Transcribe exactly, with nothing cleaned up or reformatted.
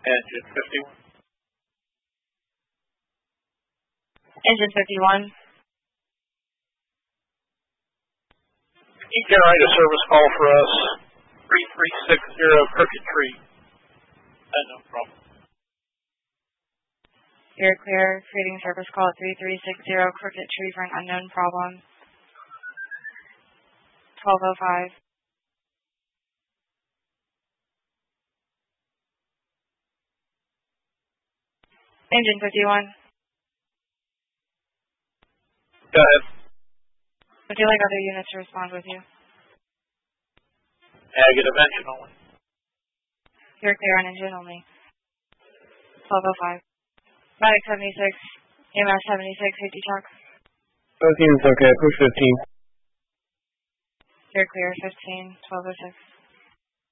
Engine fifty-one. Engine fifty-one. You can write a service call for us, three three six zero Crooked Tree. Uh, no problem. You're clear. Creating service call at three three six zero Crooked Tree for an unknown problem. twelve oh five. Engine fifty-one. Go ahead. Would you like other units to respond with you? Negative, engine only. You're clear on engine only. twelve oh five. Medic seventy-six. E M S seventy-six. Safety check. Both units okay. Push fifteen. You're clear. fifteen. twelve oh six.